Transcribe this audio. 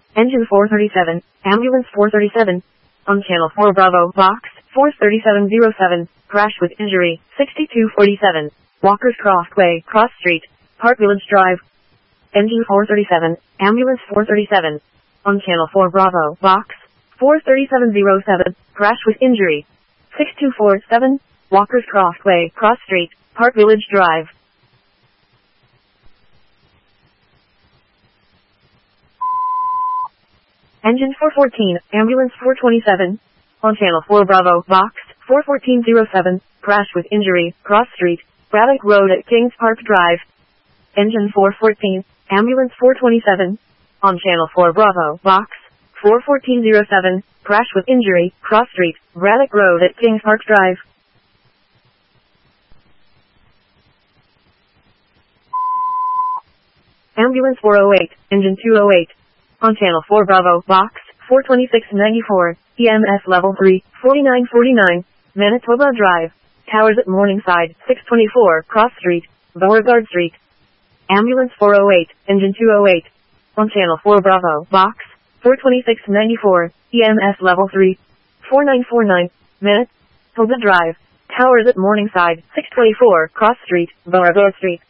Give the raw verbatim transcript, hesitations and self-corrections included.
Engine four thirty-seven, Ambulance four thirty-seven. On Channel four Bravo, Box four thirty-seven oh seven, crash with injury, sixty-two forty-seven. Walker's Crossway, Cross Street, Park Village Drive. Engine four thirty-seven, Ambulance four thirty-seven. On Channel four Bravo, Box four thirty-seven oh seven, crash with injury, six two four seven. Walker's Crossway, Cross Street, Park Village Drive. Engine four fourteen, Ambulance four twenty-seven. On Channel four Bravo, Box four fourteen oh seven, crash with injury, Cross Street, Braddock Road at Kings Park Drive. Engine four fourteen, Ambulance four twenty-seven. On Channel four Bravo, Box four fourteen oh seven, crash with injury, Cross Street, Braddock Road at Kings Park Drive. Ambulance four oh eight, Engine two oh eight. On Channel four Bravo, Box four twenty-six ninety-four, E M S Level three, forty-nine forty-nine, Manitoba Drive, Towers at Morningside, six twenty-four Cross Street, Beauregard Street. Ambulance four oh eight, Engine two oh eight. On Channel four Bravo, Box four twenty-six ninety-four, E M S Level three, forty-nine forty-nine, Manitoba Drive, Towers at Morningside, six twenty-four Cross Street, Beauregard Street.